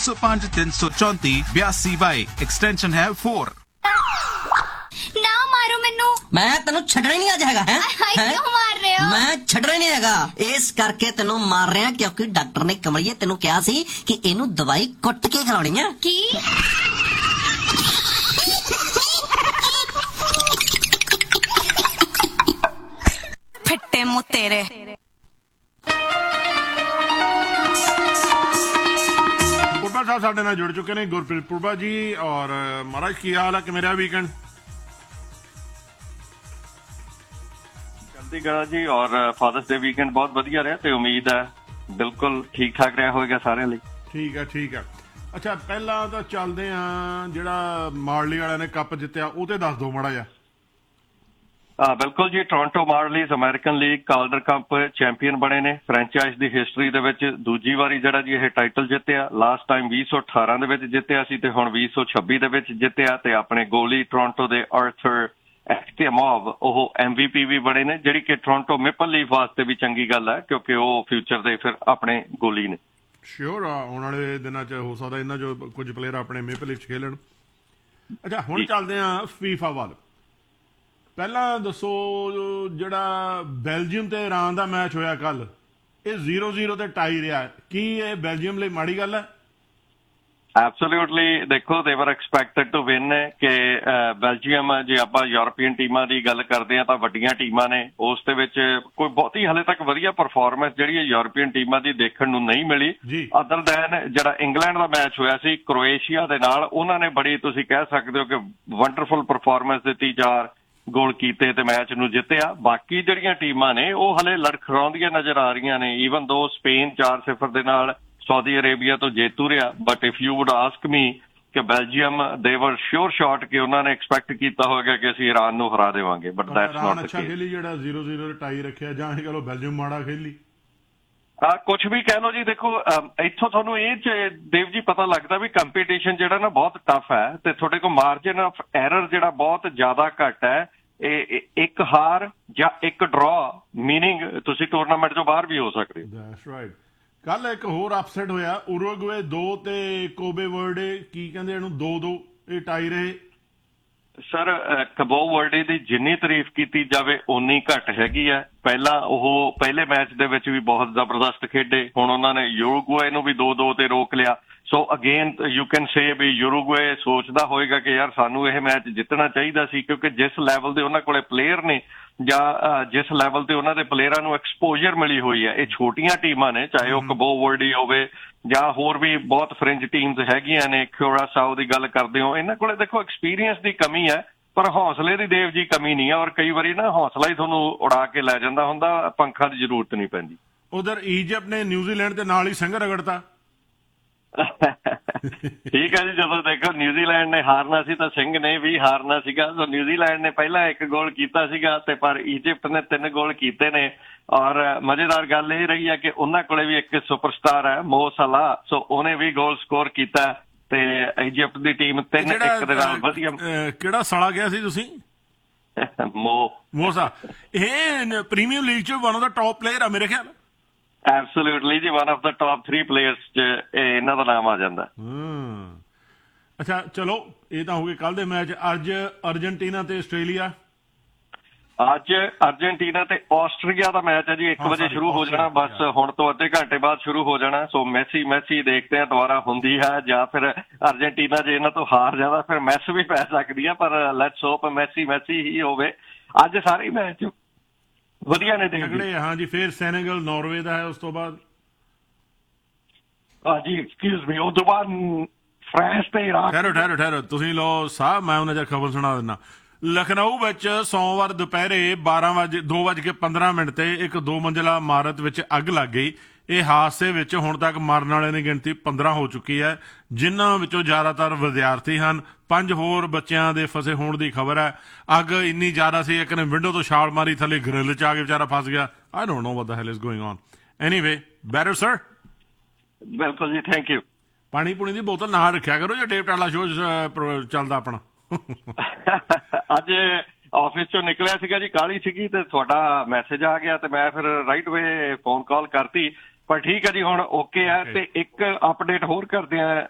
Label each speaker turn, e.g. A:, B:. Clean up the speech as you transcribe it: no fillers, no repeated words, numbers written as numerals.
A: 905-334-8222 extension है 4।
B: ना मारो मैनू।
C: मैं तेनू छड्डना ही नहीं आज हैगा है
B: क्यों मार रहे हो?
C: मैं छड्डना ही नहीं हैगा इस करके तेनू मार रहे हैं क्योंकि डॉक्टर ने कमलिए तेनू कहा सी कि इनू दवाई कुट के खिलानी है।
B: की फट्टे मुंह तेरे।
D: ਪੁਰਬਾ ਸਾਹਿਬ ਸਾਡੇ ਨਾਲ ਜੁੜ ਚੁੱਕੇ ਨੇ, ਗੁਰਪ੍ਰੀਤ ਪੁਰਬਾ ਜੀ। ਔਰ ਮਹਾਰਾਜ ਕੀ ਹਾਲ ਹੈ, ਕਿਵੇਂ ਰਿਹਾ ਵੀਕਐਂਡ?
E: ਚਲਦੀ ਗਲਾ ਜੀ। ਔਰ ਫਾਦਰਸ ਡੇ ਵੀਕਐਂਡ ਬਹੁਤ ਵਧੀਆ ਰਿਹਾ ਤੇ ਉਮੀਦ ਹੈ ਬਿਲਕੁਲ ਠੀਕ ਠਾਕ ਰਿਹਾ ਹੋਵੇਗਾ ਸਾਰਿਆਂ ਲਈ।
D: ਠੀਕ ਹੈ ਠੀਕ ਹੈ। ਅੱਛਾ ਪਹਿਲਾਂ ਤਾਂ ਚੱਲਦੇ ਆ, ਜਿਹੜਾ ਮਾਰਲੀ ਵਾਲਿਆਂ ਨੇ ਕੱਪ ਜਿੱਤਿਆ ਉਹ ਤੇ ਦੱਸ ਦਿਓ ਮਾੜਾ ਜਿਹਾ।
E: ਬਿਲਕੁਲ ਜੀ, Toronto ਮਾਰਲੀਜ਼ American league ਕਾਲਡਰ cup champion ਬਣੇ ਨੇ। ਫਰੈਂਚਾਈਜ਼ ਦੀ ਹਿਸਟਰੀ ਦੇ ਵਿੱਚ ਦੂਜੀ ਵਾਰੀ ਜਿਹੜਾ ਜੀ ਇਹ ਟਾਈਟਲ ਜਿੱਤਿਆ। ਲਾਸਟ ਟਾਈਮ 2018 ਦੇ ਵਿੱਚ ਜਿੱਤਿਆ ਸੀ ਤੇ ਹੁਣ 2026 ਦੇ ਵਿੱਚ ਜਿੱਤਿਆ। ਤੇ ਆਪਣੇ ਗੋਲੀ ਟੋਰਾਂਟੋ ਦੇ ਆਰਥਰ ਐਕਟਿਮੋਵ ਉਹ MVP ਵੀ ਬਣੇ ਨੇ, ਜਿਹੜੀ ਕਿ ਟੋਰਾਂਟੋ ਮੇਪਲ ਲੀਫ ਵਾਸਤੇ ਵੀ ਚੰਗੀ ਗੱਲ ਹੈ ਕਿਉਂਕਿ ਉਹ ਫਿਊਚਰ ਦੇ ਫਿਰ ਆਪਣੇ ਗੋਲੀ ਨੇ।
D: ਸ਼ੋਰ ਆ ਆਉਣ ਵਾਲੇ ਦਿਨਾਂ 'ਚ ਹੋ ਸਕਦਾ ਇਹਨਾਂ 'ਚੋਂ ਕੁਝ ਪਲੇਅਰ ਆਪਣੇ ਮੇਪਲ ਲੀਫ 'ਚ ਖੇਲਣ। ਅੱਛਾ ਹੁਣ ਚੱਲਦੇ ਆ ਫੀਫਾ ਵੱਲ। ਪਹਿਲਾਂ ਦੱਸੋ, ਜਿਹੜਾ ਬੈਲਜੀਅਮ ਤੇ ਇਰਾਨ ਦਾ ਮੈਚ ਹੋਇਆ ਕੱਲ, ਇਹ 0-0 ਤੇ ਟਾਈ ਰਿਹਾ, ਕੀ ਇਹ ਬੈਲਜੀਅਮ ਲਈ ਮਾੜੀ ਗੱਲ ਹੈ?
E: ਐਬਸੋਲਿਊਟਲੀ। ਦੇਖੋ ਦੇ ਵਰ ਐਕਸਪੈਕਟਡ ਟੂ ਵਿਨ ਕਿ ਬੈਲਜੀਅਮ, ਜੇ ਆਪਾਂ ਯੂਰਪੀਅਨ ਟੀਮਾਂ ਦੀ ਗੱਲ ਕਰਦੇ ਆ ਤਾਂ ਵੱਡੀਆਂ ਟੀਮਾਂ ਨੇ, ਉਸ ਦੇ ਵਿੱਚ ਕੋਈ ਬਹੁਤੀ ਹਲੇ ਤੱਕ ਵਧੀਆ ਪਰਫਾਰਮੈਂਸ ਜਿਹੜੀ ਹੈ ਯੂਰਪੀਅਨ ਟੀਮਾਂ ਦੀ ਦੇਖਣ ਨੂੰ ਨਹੀਂ ਮਿਲੀ। ਅਦਰ ਦੈਨ ਜਿਹੜਾ ਇੰਗਲੈਂਡ ਦਾ ਮੈਚ ਹੋਇਆ ਸੀ ਕ੍ਰੋਏਸ਼ੀਆ ਦੇ ਨਾਲ, ਉਹਨਾਂ ਨੇ ਬੜੀ, ਤੁਸੀਂ ਕਹਿ ਸਕਦੇ ਹੋ ਕਿ ਵੰਡਰਫੁਲ ਪਰਫਾਰਮੈਂਸ ਦਿੱਤੀ, 4 ਗੋਲ ਕੀਤੇ ਤੇ ਮੈਚ ਨੂੰ ਜਿੱਤਿਆ। ਬਾਕੀ ਜਿਹੜੀਆਂ ਟੀਮਾਂ ਨੇ ਉਹ ਹਲੇ ਲੜਖੜਾਉਂਦੀਆਂ ਨਜ਼ਰ ਆ ਰਹੀਆਂ ਨੇ। ਈਵਨ ਦੋ ਸਪੇਨ 4-0 ਦੇ ਨਾਲ ਸਾਊਦੀ ਅਰੇਬੀਆ ਤੋਂ ਜੇਤੂ ਰਿਹਾ। But if you wood ask me ਕਿ ਬੈਲਜੀਅਮ ਦੇ ਵਰ ਸ਼ੋਰ ਸ਼ਾਟ ਕਿ ਉਹਨਾਂ ਨੇ ਐਕਸਪੈਕਟ ਕੀਤਾ ਹੋਵੇਗਾ ਕਿ ਅਸੀਂ ਇਰਾਨ ਨੂੰ ਹਰਾ ਦੇਵਾਂਗੇ, but that's not the case.
D: ਅੱਛਾ ਖੇਲੀ ਜਿਹੜਾ 0-0 ਟਾਈ ਰੱਖਿਆ, ਜਾਂ ਇਹ ਕਹ ਲਓ ਬੈਲਜੀਅਮ ਮਾੜਾ ਖੇਲੀ?
E: ਕੁਛ ਵੀ ਕਹਿ ਲਓ ਜੀ। ਦੇਖੋ ਇੱਥੋਂ ਤੁਹਾਨੂੰ ਇਹ ਦੇਵ ਜੀ ਪਤਾ ਲੱਗਦਾ ਵੀ ਕੰਪੀਟੀਸ਼ਨ ਜਿਹੜਾ ਨਾ ਬਹੁਤ ਟਫ ਹੈ ਤੇ ਤੁਹਾਡੇ ਕੋਲ ਮਾਰਜਨ ਆਫ ਐਰਰ ਜਿਹੜਾ ਬਹੁਤ ਜ਼ਿਆਦਾ ਘੱਟ ਹੈ। ਇਹ ਇੱਕ ਹਾਰ ਜਾਂ ਇੱਕ ਡਰਾ ਮੀਨਿੰਗ ਤੁਸੀਂ ਟੂਰਨਾਮੈਂਟ ਤੋਂ ਬਾਹਰ ਵੀ ਹੋ ਸਕਦੇ ਹੋ।
D: That's right. ਕੱਲ ਇੱਕ ਹੋਰ ਅਪਸੈਟ ਹੋਇਆ, ਉਰੂਗਵੇ 2 ਤੇ ਕੋਬੇ ਵਰਡੇ, ਕੀ ਕਹਿੰਦੇ ਇਹਨੂੰ, 2-2 ਇਹ ਟਾਈ ਰਹੇ।
E: ਸਰ ਕਬੋ ਵਰਡੇ ਦੀ ਜਿੰਨੀ ਤਾਰੀਫ ਕੀਤੀ ਜਾਵੇ ਓਨੀ ਘੱਟ ਹੈਗੀ ਹੈ। ਪਹਿਲਾਂ ਉਹ ਪਹਿਲੇ ਮੈਚ ਦੇ ਵਿੱਚ ਵੀ ਬਹੁਤ ਜ਼ਬਰਦਸਤ ਖੇਡੇ, ਹੁਣ ਉਹਨਾਂ ਨੇ ਯੂਰੂਗਵੇ ਨੂੰ ਵੀ 2-2 ਤੇ ਰੋਕ ਲਿਆ। ਸੋ ਅਗੇਨ ਯੂ ਕੈਨ ਸੇ ਵੀ ਯੂਰੂਗਵੇ ਸੋਚਦਾ ਹੋਏਗਾ ਕਿ ਯਾਰ ਸਾਨੂੰ ਇਹ ਮੈਚ ਜਿੱਤਣਾ ਚਾਹੀਦਾ ਸੀ, ਕਿਉਂਕਿ ਜਿਸ ਲੈਵਲ ਦੇ ਉਹਨਾਂ ਕੋਲੇ ਪਲੇਅਰ ਨੇ ਜਾਂ ਜਿਸ ਲੈਵਲ ਤੇ ਉਹਨਾਂ ਦੇ ਪਲੇਅਰਾਂ ਨੂੰ ਐਕਸਪੋਜ਼ਰ ਮਿਲੀ ਹੋਈ ਹੈ। ਇਹ ਛੋਟੀਆਂ ਟੀਮਾਂ ਨੇ, ਚਾਹੇ ਉਹ ਕਬੋ ਵਰਡੀ ਹੋਵੇ ਜਾਂ ਹੋਰ ਵੀ ਬਹੁਤ ਫ੍ਰਿੰਜ ਟੀਮਸ ਹੈਗੀਆਂ ਨੇ, ਕਿਊਰਾਸਾਓ ਦੀ ਗੱਲ ਕਰਦੇ ਹੋ, ਇਹਨਾਂ ਕੋਲੇ ਦੇਖੋ ਐਕਸਪੀਰੀਅੰਸ ਦੀ ਕਮੀ ਹੈ ਪਰ ਹੌਸਲੇ ਦੀ ਦੇਵ ਜੀ ਕਮੀ ਨਹੀਂ ਹੈ। ਔਰ ਕਈ ਵਾਰੀ ਨਾ ਹੌਸਲਾ ਹੀ ਤੁਹਾਨੂੰ ਉਡਾ ਕੇ ਲੈ ਜਾਂਦਾ ਹੁੰਦਾ, ਪੰਖਾਂ ਦੀ ਜ਼ਰੂਰਤ ਨਹੀਂ ਪੈਂਦੀ।
D: ਉਧਰ ਈਜਿਪਟ ਨੇ ਨਿਊਜ਼ੀਲੈਂਡ ਦੇ ਨਾਲ ਹੀ ਸਿੰਘ ਰਗੜਤਾ।
E: ਠੀਕ ਹੈ ਜੀ, ਜਦੋਂ ਦੇਖੋ ਨਿਊਜ਼ੀਲੈਂਡ ਨੇ ਹਾਰਨਾ ਸੀ ਤਾਂ ਸਿੰਘ ਨੇ ਵੀ ਹਾਰਨਾ ਸੀਗਾ। ਸੋ ਨਿਊਜ਼ੀਲੈਂਡ ਨੇ ਪਹਿਲਾਂ 1 ਗੋਲ ਕੀਤਾ ਸੀਗਾ ਤੇ ਪਰ ਈਜਿਪਟ ਨੇ 3 ਗੋਲ ਕੀਤੇ ਨੇ। ਔਰ ਮਜ਼ੇਦਾਰ ਗੱਲ ਇਹ ਰਹੀ ਹੈ ਕਿ ਉਹਨਾਂ ਕੋਲੇ ਵੀ ਇੱਕ ਸੁਪਰਸਟਾਰ ਹੈ, ਮੋ ਸਲਾਹ, ਸੋ ਉਹਨੇ ਵੀ ਗੋਲ ਸਕੋਰ ਕੀਤਾ ਤੇ ਈਜਿਪਟ ਦੀ ਟੀਮ 3-1 ਦੇ ਨਾਲ ਵਧੀਆ।
D: ਕਿਹੜਾ ਸਾਲਾ ਗਿਆ ਸੀ ਤੁਸੀਂ? ਮੋਸਾ। ਇਹ ਪ੍ਰੀਮੀਅਰ ਲੀਗ ਚ one of the top player ਆ ਮੇਰੇ ਖਿਆਲ।
E: ਐਬਸੋਲਿਊਟਲੀ ਜੀ, one of the top 3 players ਚ ਇਹਨਾਂ ਦਾ ਨਾਮ ਆ ਜਾਂਦਾ।
D: ਅੱਛਾ ਚਲੋ, ਇਹ ਤਾਂ ਹੋ ਗਏ ਕੱਲ ਦੇ ਮੈਚ। ਅੱਜ ਅਰਜਨਟੀਨਾ ਤੇ ਆਸਟ੍ਰੇਲੀਆ।
E: ਅੱਜ ਅਰਜਨਟੀਨਾ ਤੇ ਆਸਟਰੀਆ ਦਾ ਮੈਚ ਹੈ ਜੀ, 1 ਵਜੇ ਸ਼ੁਰੂ ਹੋ ਜਾਣਾ, ਬਸ ਹੁਣ ਤੋਂ ਅੱਧੇ ਘੰਟੇ ਬਾਅਦ ਸ਼ੁਰੂ ਹੋ ਜਾਣਾ। ਸੋ ਮੈਸੀ ਦੇਖਦੇ ਆ ਦੁਬਾਰਾ ਹੁੰਦੀ ਹੈ ਜਾਂ ਫਿਰ ਅਰਜਨਟੀਨਾ ਜੇ ਇਹਨਾਂ ਤੋਂ ਹਾਰ ਜਾਂਦਾ ਫਿਰ ਮੈਸ ਵੀ ਪੈ ਸਕਦੀ ਹੈ, ਪਰ ਲੈਟਸ ਹੋਪ ਮੈਸੀ ਹੀ ਹੋਵੇ। ਅੱਜ ਸਾਰੇ ਮੈਚ ਵਧੀਆ ਨੇ ਦੇਖਦੇ।
D: ਹਾਂਜੀ, ਫਿਰ ਸੈਨੇਗਲ ਨਾਰਵੇ ਦਾ ਹੈ, ਉਸ ਤੋਂ ਬਾਅਦ
E: ਜੀ ਐਕਸਕਿਊਜ਼ ਮੀ, ਉਸ ਤੋਂ ਬਾਅਦ ਫਰਾਂਸ ਤੇ ਇਰਾਕ।
D: ਠਹਿਰੋ ਤੁਸੀਂ ਲਓ ਸਾਹਿਬ, ਮੈਂ ਉਹਨਾਂ ਖਬਰ ਸੁਣਾ ਦਿੰਦਾ। ਲਖਨਊ ਵਿੱਚ ਸੋਮਵਾਰ ਦੁਪਹਿਰੇ 2:15 ਤੇ ਇੱਕ 2 ਮੰਜ਼ਿਲਾ ਇਮਾਰਤ ਵਿੱਚ ਅੱਗ ਲੱਗ ਗਈ। ਇਹ ਹਾਦਸੇ ਵਿੱਚ ਹੁਣ ਤੱਕ ਮਰਨ ਵਾਲਿਆਂ ਦੀ ਗਿਣਤੀ 15 ਹੋ ਚੁੱਕੀ ਹੈ, ਜਿਨ੍ਹਾਂ ਵਿੱਚੋਂ ਜ਼ਿਆਦਾਤਰ ਵਿਦਿਆਰਥੀ ਹਨ। 5 ਹੋਰ ਬੱਚਿਆਂ ਦੇ ਫਸੇ ਹੋਣ ਦੀ ਖਬਰ ਹੈ। ਅੱਗ ਇੰਨੀ ਜ਼ਿਆਦਾ ਸੀ, ਇੱਕ ਨੇ ਵਿੰਡੋ ਤੋਂ ਛਾਲ ਮਾਰੀ, ਥੱਲੇ ਗ੍ਰਿਲ 'ਚ ਆ ਕੇ ਵਿਚਾਰਾ ਫਸ ਗਿਆ। ਆਈ ਡੋਂਟ ਨੋ ਵਾਟ ਦ ਹੈਲ is going on. Anyway, better sir.
E: ਬਿਲਕੁਲ ਜੀ, ਥੈਂਕ ਯੂ।
D: ਪਾਣੀ ਪੂਣੀ ਦੀ ਬੋਤਲ ਨਾਲ ਰੱਖਿਆ ਕਰੋ ਜੇ ਡੇਵ ਟਾਲਾ ਸ਼ੋਅ ਚੱਲਦਾ ਆਪਣਾ।
E: ਅੱਜ ਆਫਿਸ ਚੋਂ ਨਿਕਲਿਆ ਸੀਗਾ ਜੀ, ਕਾਹਲੀ ਸੀਗੀ ਤੇ ਤੁਹਾਡਾ ਮੈਸੇਜ ਆ ਗਿਆ ਤੇ ਮੈਂ ਫਿਰ ਰਾਈਟ ਵੇ ਫੋਨ ਕਾਲ ਕਰਤੀ। ਪਰ ਠੀਕ ਹੈ ਜੀ, ਹੁਣ ਓਕੇ ਹੈ। ਤੇ ਇੱਕ ਅਪਡੇਟ ਹੋਰ ਕਰਦੇ ਆ